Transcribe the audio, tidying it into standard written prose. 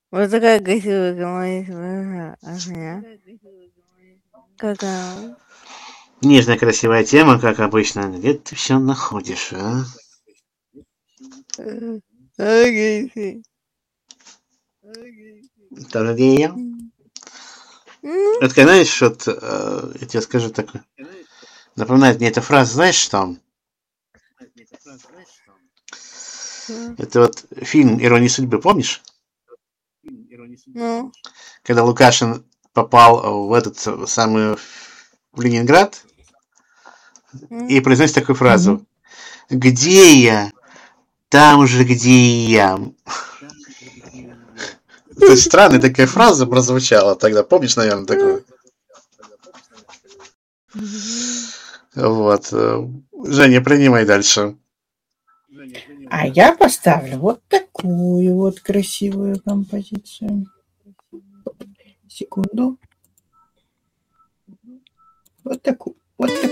Вот такая красивая композиция. Ага. Какая? Нежная красивая тема, как обычно. Где ты все находишь, а? Окей. Тоже где я? Ну, Это, знаешь, вот, я тебе скажу такое. Напоминает мне эта фраза, знаешь, что? что? Это вот фильм «Ирония судьбы», помнишь? Ну, Когда Лукашин попал в этот самый в Ленинград и произносит такую фразу: Мгм. «Где я? Там же, где и я». То есть странная такая фраза прозвучала тогда, помнишь, наверное, такую? Вот. Женя, принимай дальше. А я поставлю вот такую вот красивую композицию. Секунду. Вот такую. Вот такую.